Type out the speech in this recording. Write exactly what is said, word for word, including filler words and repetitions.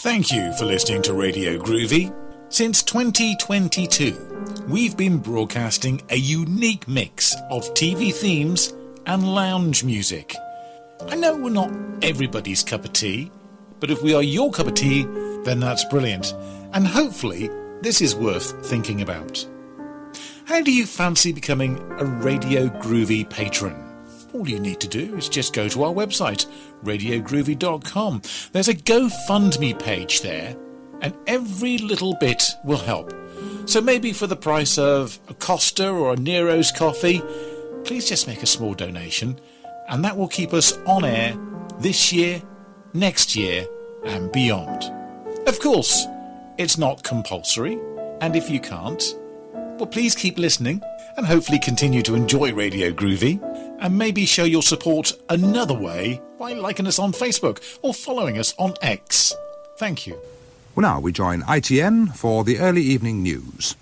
Thank you for listening to Radio Groovy. Since twenty twenty-two, we've been broadcasting a unique mix of T V themes and lounge music. I know we're not everybody's cup of tea, but if we are your cup of tea, then that's brilliant. And hopefully, this is worth thinking about. How do you fancy becoming a Radio Groovy patron? All you need to do is just go to our website, radio groovy dot com. There's a GoFundMe page there, and every little bit will help. So maybe for the price of a Costa or a Nero's coffee, please just make a small donation, and that will keep us on air this year, next year, and beyond. Of course, it's not compulsory, and if you can't, well, please keep listening and hopefully continue to enjoy Radio Groovy, and maybe show your support another way by liking us on Facebook or following us on X. Thank you. Well, now we join I T N for the early evening news.